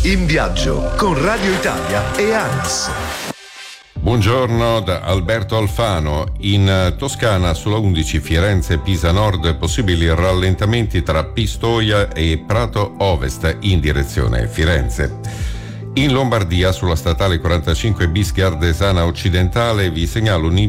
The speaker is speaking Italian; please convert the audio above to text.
In viaggio con Radio Italia e ANAS. Buongiorno da Alberto Alfano. In Toscana sulla 11 Firenze-Pisa Nord possibili rallentamenti tra Pistoia e Prato Ovest in direzione Firenze. In Lombardia sulla statale 45 bis Gardesana Occidentale vi segnalo un